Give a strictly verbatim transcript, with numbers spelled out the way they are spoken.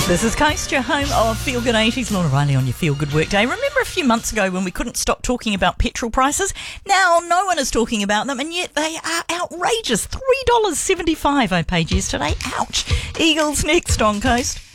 This is Coast, your home of Feel Good eighties. Laura Riley on your Feel Good Workday. Remember a few months ago when we couldn't stop talking about petrol prices? Now no one is talking about them, and yet they are outrageous. three dollars seventy-five I paid yesterday. Ouch. Eagles next on Coast.